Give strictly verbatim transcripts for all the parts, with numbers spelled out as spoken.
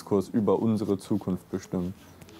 Diskurs über unsere Zukunft bestimmen.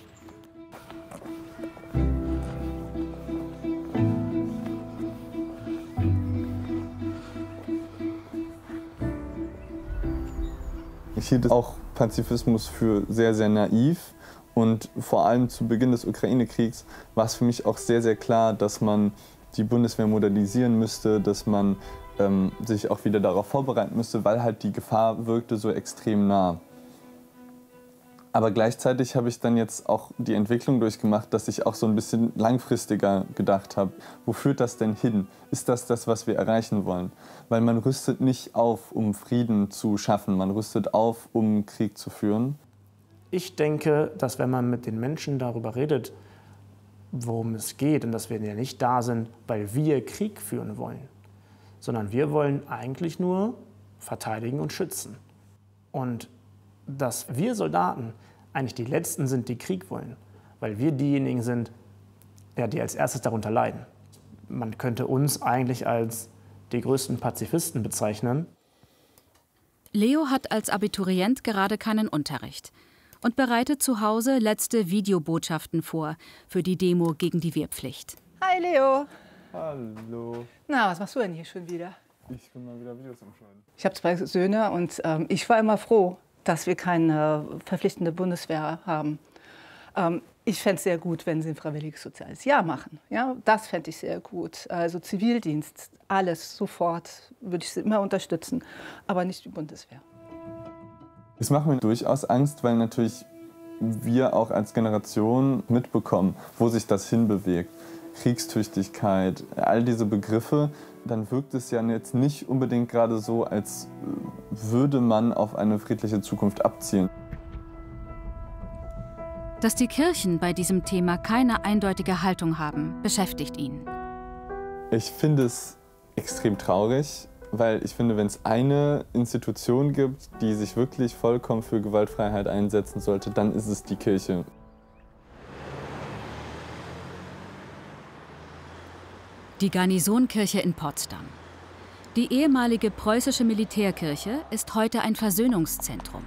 Ich hielt auch Pazifismus für sehr, sehr naiv. Und vor allem zu Beginn des Ukraine-Kriegs war es für mich auch sehr, sehr klar, dass man die Bundeswehr modernisieren müsste, dass man ähm, sich auch wieder darauf vorbereiten müsste, weil halt die Gefahr wirkte so extrem nah. Aber gleichzeitig habe ich dann jetzt auch die Entwicklung durchgemacht, dass ich auch so ein bisschen langfristiger gedacht habe. Wo führt das denn hin? Ist das das, was wir erreichen wollen? Weil man rüstet nicht auf, um Frieden zu schaffen. Man rüstet auf, um Krieg zu führen. Ich denke, dass wenn man mit den Menschen darüber redet, worum es geht, und dass wir ja nicht da sind, weil wir Krieg führen wollen, sondern wir wollen eigentlich nur verteidigen und schützen. Und dass wir Soldaten eigentlich die Letzten sind, die Krieg wollen, weil wir diejenigen sind, ja, die als erstes darunter leiden. Man könnte uns eigentlich als die größten Pazifisten bezeichnen. Leo hat als Abiturient gerade keinen Unterricht und bereitet zu Hause letzte Videobotschaften vor für die Demo gegen die Wehrpflicht. Hi Leo. Hallo. Na, was machst du denn hier schon wieder? Ich bin mal wieder Videos am Schneiden. Ich habe zwei Söhne und ähm, ich war immer froh, dass wir keine verpflichtende Bundeswehr haben. Ähm, ich fände es sehr gut, wenn sie ein freiwilliges soziales Jahr machen. Ja, das fände ich sehr gut. Also Zivildienst, alles sofort, würde ich sie immer unterstützen, aber nicht die Bundeswehr. Es macht mir durchaus Angst, weil natürlich wir auch als Generation mitbekommen, wo sich das hinbewegt. Kriegstüchtigkeit, all diese Begriffe, dann wirkt es ja jetzt nicht unbedingt gerade so, als würde man auf eine friedliche Zukunft abzielen. Dass die Kirchen bei diesem Thema keine eindeutige Haltung haben, beschäftigt ihn. Ich finde es extrem traurig, weil ich finde, wenn es eine Institution gibt, die sich wirklich vollkommen für Gewaltfreiheit einsetzen sollte, dann ist es die Kirche. Die Garnisonkirche in Potsdam. Die ehemalige preußische Militärkirche ist heute ein Versöhnungszentrum.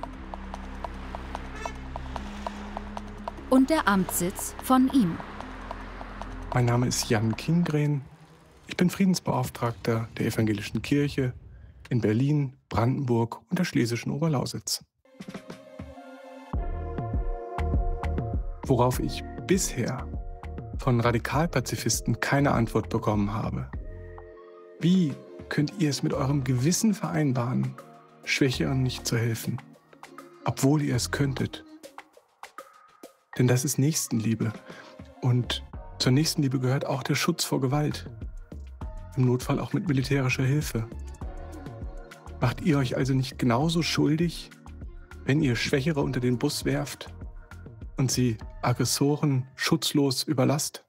Und der Amtssitz von ihm. Mein Name ist Jan Kingren. Ich bin Friedensbeauftragter der Evangelischen Kirche in Berlin, Brandenburg und der schlesischen Oberlausitz. Worauf ich bisher von Radikalpazifisten keine Antwort bekommen habe. Wie könnt ihr es mit eurem Gewissen vereinbaren, Schwächeren nicht zu helfen, obwohl ihr es könntet? Denn das ist Nächstenliebe. Und zur Nächstenliebe gehört auch der Schutz vor Gewalt. Im Notfall auch mit militärischer Hilfe. Macht ihr euch also nicht genauso schuldig, wenn ihr Schwächere unter den Bus werft und sie Aggressoren schutzlos überlasst?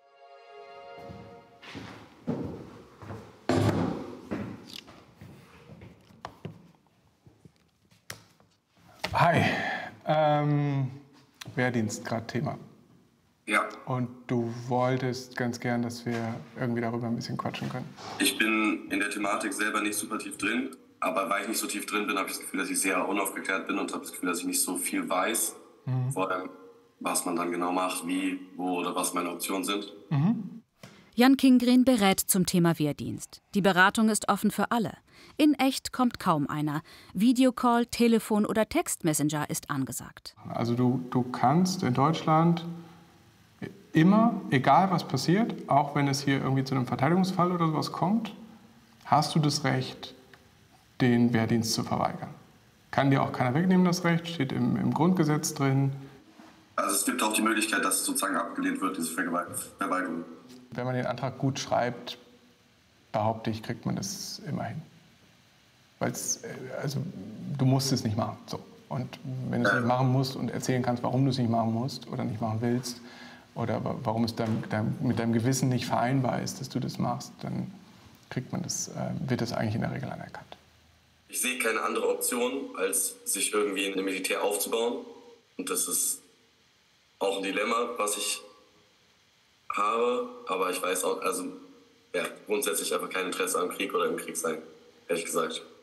Hi, ähm, Wehrdienst gerade Thema. Ja. Und du wolltest ganz gern, dass wir irgendwie darüber ein bisschen quatschen können. Ich bin in der Thematik selber nicht super tief drin, aber weil ich nicht so tief drin bin, habe ich das Gefühl, dass ich sehr unaufgeklärt bin und habe das Gefühl, dass ich nicht so viel weiß, mhm. vor allem, was man dann genau macht, wie, wo oder was meine Optionen sind. Mhm. Jan Kingren berät zum Thema Wehrdienst. Die Beratung ist offen für alle. In echt kommt kaum einer. Videocall, Telefon oder Textmessenger ist angesagt. Also du, du kannst in Deutschland immer, egal was passiert, auch wenn es hier irgendwie zu einem Verteidigungsfall oder sowas kommt, hast du das Recht, den Wehrdienst zu verweigern. Kann dir auch keiner wegnehmen, das Recht, steht im, im Grundgesetz drin. Also es gibt auch die Möglichkeit, dass es sozusagen abgelehnt wird, diese Verweigerung. Wenn man den Antrag gut schreibt, behaupte ich, kriegt man das immer hin. Weil's, also du musst es nicht machen. So. Und wenn du es nicht machen musst und erzählen kannst, warum du es nicht machen musst oder nicht machen willst, oder warum es dein, dein, mit deinem Gewissen nicht vereinbar ist, dass du das machst, dann kriegt man das, äh, wird das eigentlich in der Regel anerkannt. Ich sehe keine andere Option, als sich irgendwie in dem Militär aufzubauen. Und das ist auch ein Dilemma, was ich habe. Aber ich weiß auch, also ja, grundsätzlich einfach kein Interesse am Krieg oder im Krieg sein, ehrlich gesagt.